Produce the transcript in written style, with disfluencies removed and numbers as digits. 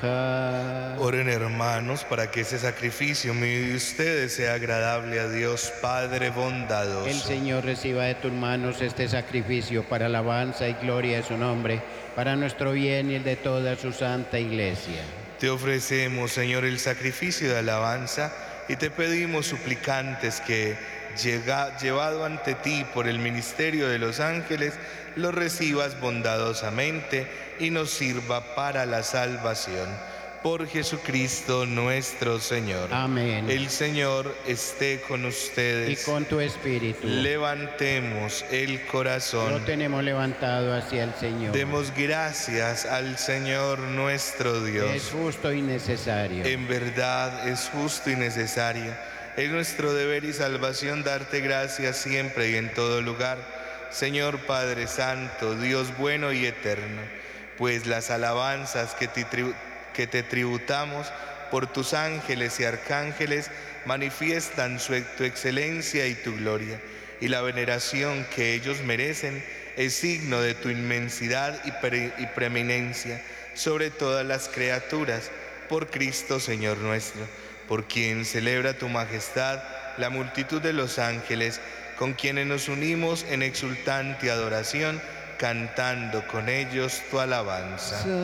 Oren, hermanos, para que ese sacrificio mío y de ustedes sea agradable a Dios Padre bondadoso. El Señor reciba de tus manos este sacrificio para alabanza y gloria de su nombre, para nuestro bien y el de toda su santa Iglesia. Te ofrecemos, Señor, el sacrificio de alabanza y te pedimos, suplicantes, que, llevado ante ti por el ministerio de los ángeles, lo recibas bondadosamente y nos sirva para la salvación. Por Jesucristo nuestro Señor. Amén. El Señor esté con ustedes. Y con tu espíritu. Levantemos el corazón. Lo tenemos levantado hacia el Señor. Demos gracias al Señor nuestro Dios. Es justo y necesario. En verdad es justo y necesario. Es nuestro deber y salvación darte gracias siempre y en todo lugar, Señor Padre Santo, Dios bueno y eterno, pues las alabanzas que te tributamos por tus ángeles y arcángeles manifiestan tu excelencia y tu gloria, y la veneración que ellos merecen es signo de tu inmensidad y preeminencia sobre todas las criaturas, por Cristo Señor nuestro, por quien celebra tu majestad la multitud de los ángeles, con quienes nos unimos en exultante adoración, cantando con ellos tu alabanza.